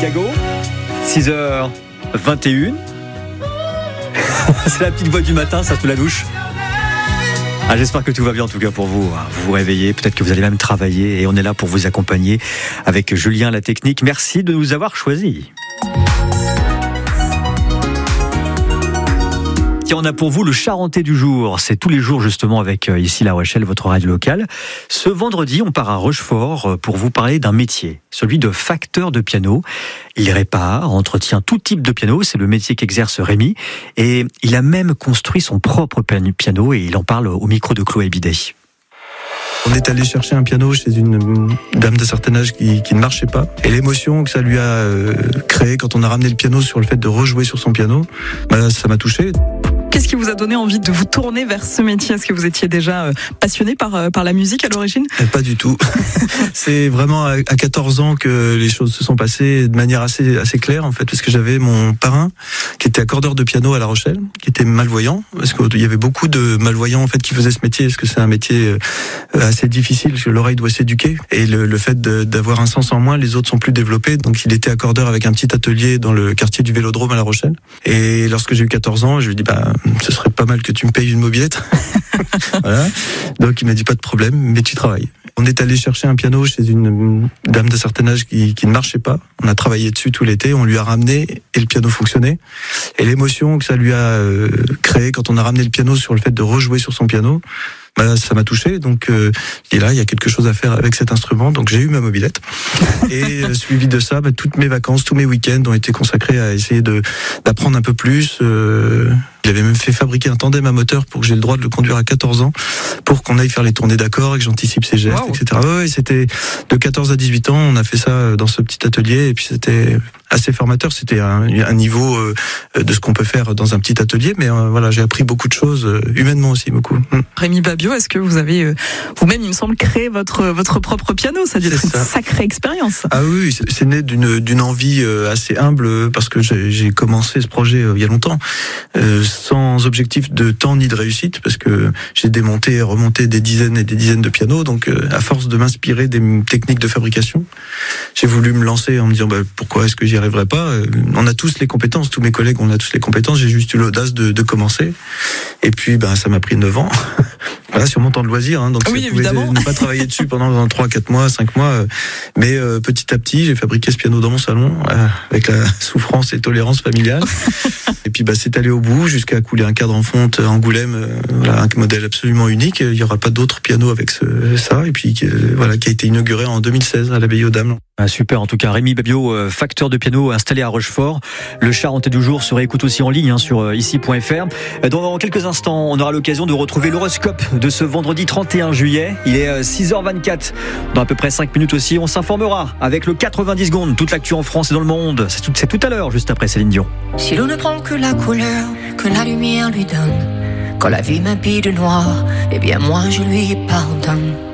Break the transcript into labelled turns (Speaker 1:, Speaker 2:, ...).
Speaker 1: Chicago. 6h21. C'est la petite voix du matin, ça sous la douche. J'espère que tout va bien en tout cas pour vous. Vous vous réveillez, peut-être que vous allez même travailler et on est là pour vous accompagner avec Julien la technique. Merci de nous avoir choisis. On a pour vous le Charentais du jour. C'est tous les jours justement avec ici La Rochelle, votre radio locale. Ce vendredi, on part à Rochefort pour vous parler d'un métier, celui de facteur de piano. Il répare, entretient tout type de piano. C'est le métier qu'exerce Rémi. Et il a même construit son propre piano et il en parle au micro de Chloé Bidet.
Speaker 2: On est allé chercher un piano chez une dame d'un certain âge qui ne marchait pas. Et l'émotion que ça lui a créé quand on a ramené le piano sur le fait de rejouer sur son piano, ça m'a touché.
Speaker 3: Qu'est-ce qui vous a donné envie de vous tourner vers ce métier ? Est-ce que vous étiez déjà passionné par la musique à l'origine ?
Speaker 2: Pas du tout. C'est vraiment à 14 ans que les choses se sont passées de manière assez claire en fait, parce que j'avais mon parrain qui était accordeur de piano à La Rochelle, qui était malvoyant, parce qu'il y avait beaucoup de malvoyants en fait qui faisaient ce métier, parce que c'est un métier assez difficile, parce que l'oreille doit s'éduquer, et le fait d'avoir un sens en moins, les autres sont plus développés, donc il était accordeur avec un petit atelier dans le quartier du Vélodrome à La Rochelle. Et lorsque j'ai eu 14 ans, je lui ai dit ce serait pas mal que tu me payes une mobilette. Voilà. Donc il m'a dit pas de problème, mais tu travailles. On est allé chercher un piano chez une dame d'un certain âge qui ne marchait pas. On a travaillé dessus tout l'été, on lui a ramené et le piano fonctionnait. Et l'émotion que ça lui a créé quand on a ramené le piano sur le fait de rejouer sur son piano, ça m'a touché. Donc et là, il y a quelque chose à faire avec cet instrument. Donc j'ai eu ma mobilette. Et suivi de ça, toutes mes vacances, tous mes week-ends ont été consacrés à essayer d'apprendre un peu plus. Il avait même fait fabriquer un tandem à moteur pour que j'ai le droit de le conduire à 14 ans, pour qu'on aille faire les tournées d'accords et que j'anticipe ses gestes, etc. Ouais, c'était de 14 à 18 ans, on a fait ça dans ce petit atelier, et puis c'était assez formateur. C'était un niveau de ce qu'on peut faire dans un petit atelier, mais voilà, j'ai appris beaucoup de choses, humainement aussi, beaucoup.
Speaker 3: Rémi Babio, est-ce que vous avez vous-même, il me semble, créé votre propre piano ? Ça a dû être une sacrée expérience.
Speaker 2: Ah oui, c'est né d'une envie assez humble, parce que j'ai commencé ce projet il y a longtemps, sans objectif de temps ni de réussite, parce que j'ai démonté et remonté des dizaines et des dizaines de pianos, donc à force de m'inspirer des techniques de fabrication, j'ai voulu me lancer en me disant pourquoi est-ce que j'y arriverais pas ? On a tous les compétences, tous mes collègues, on a tous les compétences, j'ai juste eu l'audace de commencer, et puis ça m'a pris 9 ans. Voilà, sur mon temps de loisir, donc
Speaker 3: oui,
Speaker 2: je pouvais ne pas travailler dessus pendant 3, 4 mois, 5 mois, mais petit à petit, j'ai fabriqué ce piano dans mon salon, avec la souffrance et tolérance familiale. Et puis c'est allé au bout jusqu'à couler un cadre en fonte à Angoulême, un modèle absolument unique. Il n'y aura pas d'autre piano avec ça. Et puis qui a été inauguré en 2016 à l'abbaye aux Dames.
Speaker 1: Super, en tout cas, Rémi Babio, facteur de piano installé à Rochefort. Le Charentais du jour se réécoute aussi en ligne sur ici.fr. Dans quelques instants, on aura l'occasion de retrouver l'horoscope de ce vendredi 31 juillet. Il est 6h24. Dans à peu près 5 minutes aussi, on s'informera avec le 90 secondes. Toute l'actu en France et dans le monde. C'est tout à l'heure, juste après Céline Dion.
Speaker 4: Si l'on ne prend que la couleur que la lumière lui donne, quand la vie m'habille de noir, eh bien moi je lui pardonne.